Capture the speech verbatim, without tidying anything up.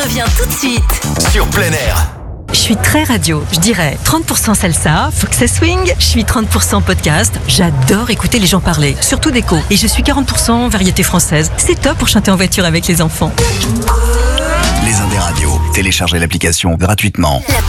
revient tout de suite sur plein air. Je suis très radio, je dirais trente pour cent salsa, faut que ça swing. Je suis trente pour cent podcast, j'adore écouter les gens parler, surtout d'écho. Et je suis quarante pour cent variété française. C'est top pour chanter en voiture avec les enfants. Les Indes radios, téléchargez l'application gratuitement.